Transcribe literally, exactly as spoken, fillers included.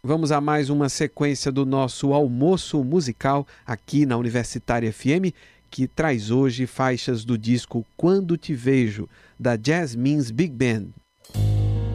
Vamos a mais uma sequência do nosso almoço musical aqui na Universitária F M, que traz hoje faixas do disco Quando Te Vejo, da Jazz Means Big Band.